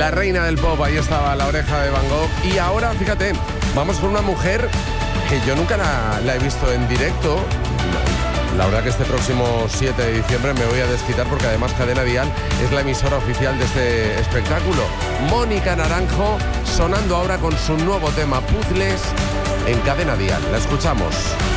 La reina del pop, ahí estaba La Oreja de Van Gogh. Y ahora, fíjate, vamos con una mujer que yo nunca la he visto en directo. La verdad que este próximo 7 de diciembre me voy a desquitar porque además Cadena Dial es la emisora oficial de este espectáculo. Mónica Naranjo, sonando ahora con su nuevo tema Puzzles en Cadena Dial. La escuchamos.